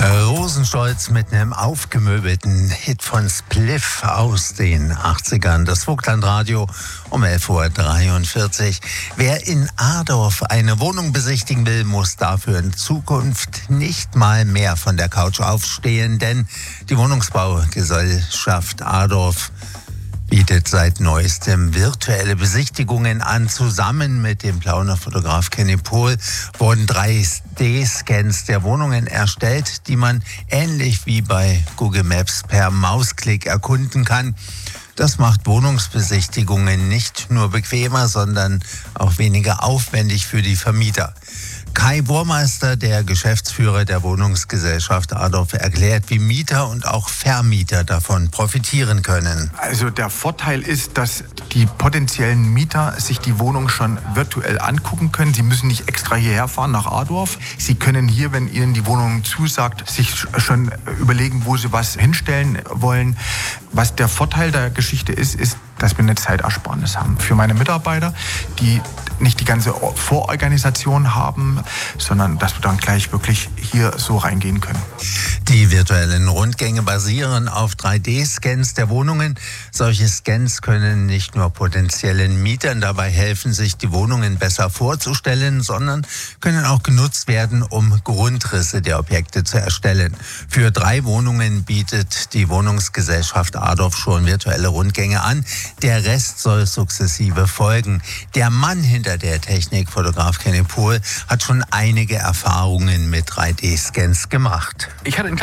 Rosenstolz mit einem aufgemöbelten Hit von Spliff aus den 80ern. Das Vogtlandradio um 11.43 Uhr. Wer in Adorf eine Wohnung besichtigen will, muss dafür in Zukunft nicht mal mehr von der Couch aufstehen, denn die Wohnungsbaugesellschaft Adorf bietet seit neuestem virtuelle Besichtigungen an. Zusammen mit dem Plauner Fotograf Kenny Pohl wurden 3D-Scans der Wohnungen erstellt, die man ähnlich wie bei Google Maps per Mausklick erkunden kann. Das macht Wohnungsbesichtigungen nicht nur bequemer, sondern auch weniger aufwendig für die Vermieter. Kai Burmeister, der Geschäftsführer der Wohnungsgesellschaft Adorf, erklärt, wie Mieter und auch Vermieter davon profitieren können. Also der Vorteil ist, dass die potenziellen Mieter sich die Wohnung schon virtuell angucken können. Sie müssen nicht extra hierher fahren nach Adorf. Sie können hier, wenn ihnen die Wohnung zusagt, sich schon überlegen, wo sie was hinstellen wollen. Was der Vorteil der Geschichte ist, dass wir eine Zeitersparnis haben für meine Mitarbeiter, die nicht die ganze Vororganisation haben, sondern dass wir dann gleich wirklich hier so reingehen können. Die virtuellen Rundgänge basieren auf 3D-Scans der Wohnungen. Solche Scans können nicht nur potenziellen Mietern dabei helfen, sich die Wohnungen besser vorzustellen, sondern können auch genutzt werden, um Grundrisse der Objekte zu erstellen. Für 3 Wohnungen bietet die Wohnungsgesellschaft Adorf schon virtuelle Rundgänge an. Der Rest soll sukzessive folgen. Der Mann hinter der Technik, Fotograf Kenny Pohl, hat schon einige Erfahrungen mit 3D-Scans gemacht. Ich hatte